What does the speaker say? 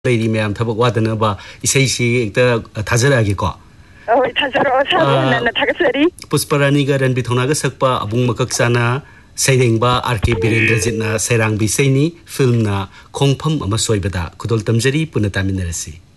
레이디 매암 타복 와드나바 이세이시 일단 다자라기고 타자로 사는 타가서리 पुष्परानी가 रणबीथोना가 सकपा अबुंग मकक्साना सैरेंगबा आरके बिरेंद्रजितना सैरांग बिसैनी फिल्मना खोंगफम अमा सोइबदा खुदोल तमजरी पुनतामिनरसी